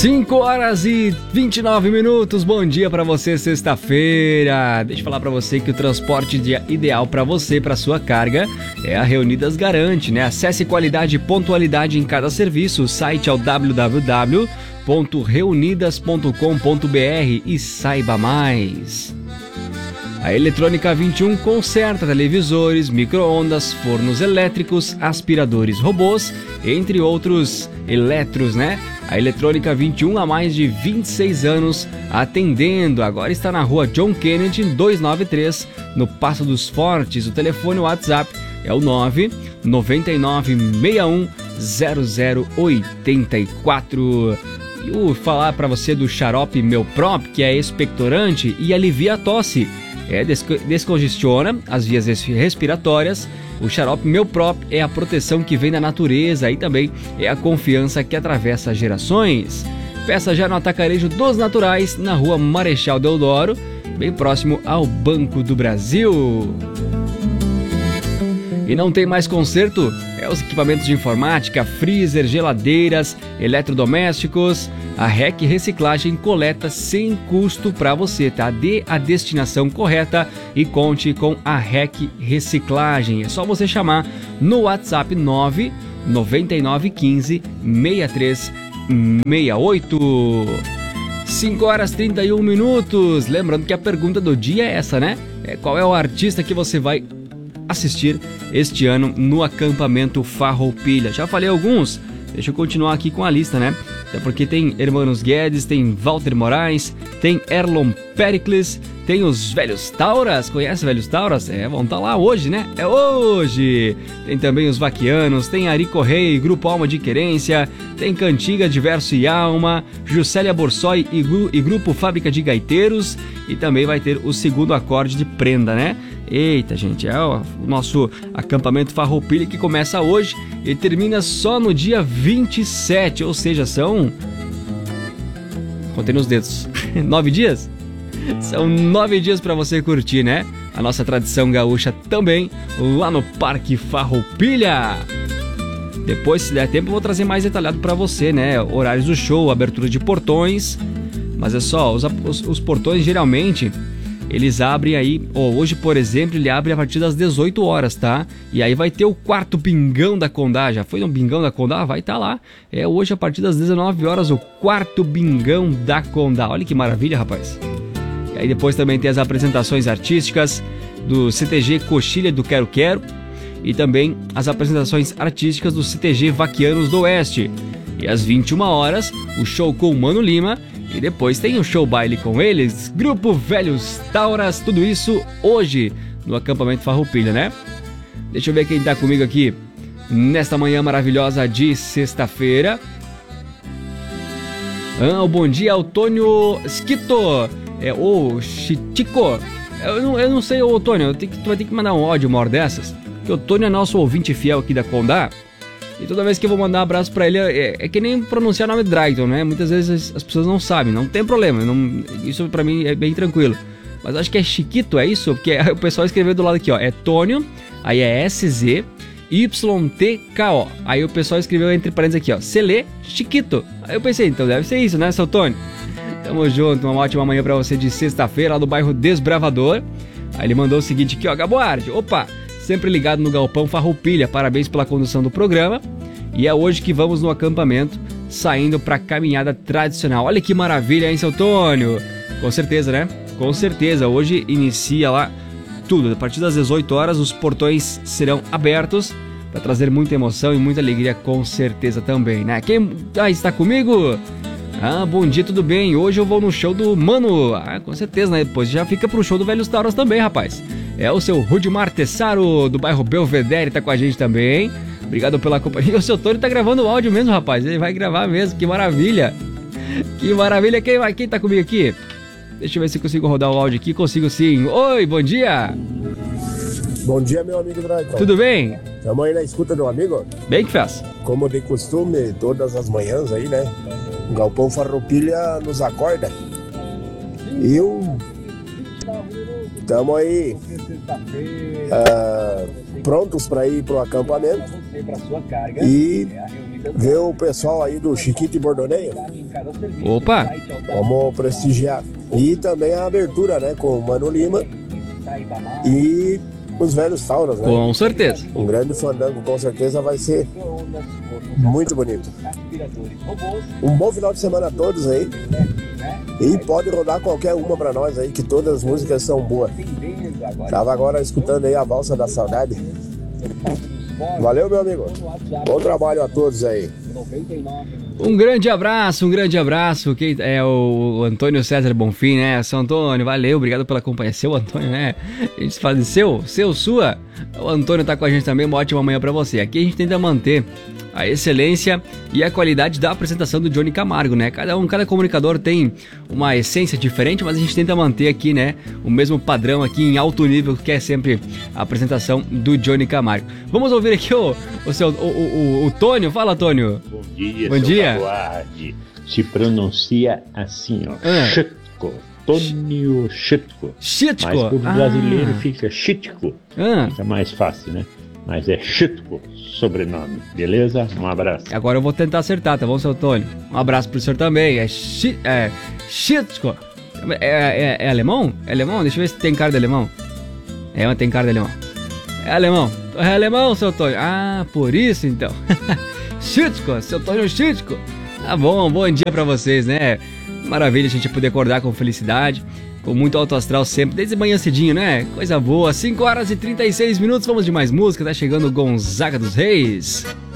5 horas e 29 minutos, bom dia pra você, sexta-feira. Deixa eu falar pra você que o transporte ideal pra você, pra sua carga, é a Reunidas Garante, né? Acesse qualidade e pontualidade em cada serviço. O site é o www.reunidas.com.br e saiba mais. A Eletrônica 21 conserta televisores, micro-ondas, fornos elétricos, aspiradores robôs, entre outros eletros, né? A Eletrônica 21 há mais de 26 anos atendendo. Agora está na rua John Kennedy 293, no Passo dos Fortes. O telefone WhatsApp é o 999610084. E eu falar para você do xarope Melprop, que é expectorante e alivia a tosse. Descongestiona as vias respiratórias. O xarope Melprop é a proteção que vem da natureza e também é a confiança que atravessa gerações. Peça já no Atacarejo dos Naturais, na rua Marechal Deodoro, bem próximo ao Banco do Brasil. E não tem mais conserto? É os equipamentos de informática, freezer, geladeiras, eletrodomésticos. A REC Reciclagem coleta sem custo para você, tá? Dê a destinação correta e conte com a REC Reciclagem. É só você chamar no WhatsApp 99915 6368. 5 horas e 31 minutos. Lembrando que a pergunta do dia é essa, né? Qual é o artista que você vai assistir este ano no acampamento Farroupilha? Já falei alguns, deixa eu continuar aqui com a lista, né? Até porque tem Hermanos Guedes, tem Walter Moraes, tem Erlon Pericles, tem os Velhos Tauras. Conhece Velhos Tauras? Vão estar lá hoje, né? É hoje! Tem também os Vaquianos, tem Ari Correia e Grupo Alma de Querência, tem Cantiga Diverso e Alma, Juscelia Borsoi e Grupo Fábrica de Gaiteiros, e também vai ter o segundo acorde de Prenda, né? Eita, gente, é o nosso acampamento Farroupilha que começa hoje e termina só no dia 27, ou seja, são... contei nos dedos, 9 dias? São 9 dias para você curtir, né? A nossa tradição gaúcha também, lá no Parque Farroupilha. Depois, se der tempo, eu vou trazer mais detalhado para você, né? Horários do show, abertura de portões. Mas é só, os portões geralmente... eles abrem aí, hoje por exemplo, ele abre a partir das 18 horas, tá? E aí vai ter o quarto Bingão da Condá. Já foi no Bingão da Condá? Vai estar lá. Hoje a partir das 19 horas o quarto Bingão da Condá. Olha que maravilha, rapaz. E aí depois também tem as apresentações artísticas do CTG Coxilha do Quero Quero e também as apresentações artísticas do CTG Vaquianos do Oeste. E às 21 horas o show com o Mano Lima. E depois tem o show baile com eles, Grupo Velhos Tauras, tudo isso hoje no acampamento Farroupilha, né? Deixa eu ver quem tá comigo aqui nesta manhã maravilhosa de sexta-feira. Bom dia, Antônio Esquito, o Chitico. Eu não sei, Antônio, tu vai ter que mandar um áudio uma hora dessas, porque o Antônio é nosso ouvinte fiel aqui da Condá. E toda vez que eu vou mandar um abraço pra ele, é que nem pronunciar o nome Drayton, né? Muitas vezes as pessoas não sabem, não tem problema, isso pra mim é bem tranquilo. Mas acho que é Chiquito, é isso? Porque o pessoal escreveu do lado aqui, ó, é Tônio, aí é SZYTKO. Aí o pessoal escreveu entre parênteses aqui, ó, Celê Chiquito. Aí eu pensei, então deve ser isso, né, seu Tônio? Tamo junto, uma ótima manhã pra você de sexta-feira, lá do bairro Desbravador. Aí ele mandou o seguinte aqui, ó, Gaboardi, opa! Sempre ligado no Galpão Farroupilha, parabéns pela condução do programa. E é hoje que vamos no acampamento, saindo para a caminhada tradicional. Olha que maravilha, hein, seu Antônio? Com certeza, né? Com certeza, hoje inicia lá tudo. A partir das 18 horas os portões serão abertos para trazer muita emoção e muita alegria, com certeza também, né? Quem está comigo? Bom dia, tudo bem? Hoje eu vou no show do Mano. Com certeza, né? Depois já fica pro show do Velhos Tauras também, rapaz. É o seu Rudimar Tessaro, do bairro Belvedere, tá com a gente também. Obrigado pela companhia. O seu Tony tá gravando o áudio mesmo, rapaz. Ele vai gravar mesmo, que maravilha. Que maravilha. Quem tá comigo aqui? Deixa eu ver se eu consigo rodar o áudio aqui. Consigo sim. Oi, bom dia. Bom dia, meu amigo Drayton. Tudo bem? Tamo aí na escuta do amigo. Bem que faz. Como de costume, todas as manhãs aí, né? O Galpão Farroupilha nos acorda. Tamo aí prontos para ir pro acampamento e ver o pessoal aí do Chiquito e Bordoneio. Opa! Vamos prestigiar. E também a abertura, né, com o Mano Lima e os velhos Tauras, né? Com certeza. Um grande fandango, com certeza vai ser muito bonito. Um bom final de semana a todos aí. E pode rodar qualquer uma pra nós aí, que todas as músicas são boas. Tava agora escutando aí a Valsa da Saudade. Valeu, meu amigo. Bom trabalho a todos aí. Um grande abraço. Quem é o Antônio César Bonfim, né? Seu Antônio, valeu, obrigado pela companhia. Seu Antônio, né? A gente fala de sua. O Antônio tá com a gente também, uma ótima manhã pra você. Aqui a gente tenta manter a excelência e a qualidade da apresentação do Johnny Camargo, né? Cada comunicador tem uma essência diferente, mas a gente tenta manter aqui, né, o mesmo padrão aqui em alto nível, que é sempre a apresentação do Johnny Camargo. Vamos ouvir aqui o Tônio. Fala, Tônio. Bom dia. Baguardi. Se pronuncia assim, ó. Chitko. Tônio Chitko. Chitko. Mas pro brasileiro fica Chitko. Fica mais fácil, né? Mas é Chitko, sobrenome, beleza? Um abraço. Agora eu vou tentar acertar, tá bom, seu Tônio? Um abraço pro senhor também. É Chitko. É alemão? É alemão? Deixa eu ver se tem cara de alemão. Tem cara de alemão. É alemão. É alemão, seu Tônio. Ah, por isso então. Chitko, seu Tônio Chitko. Tá bom dia pra vocês, né? Maravilha a gente poder acordar com felicidade, com muito alto astral sempre, desde manhã cedinho, né? Coisa boa. 5 horas e 36 minutos, vamos de mais música. Tá chegando Gonzaga dos Reis.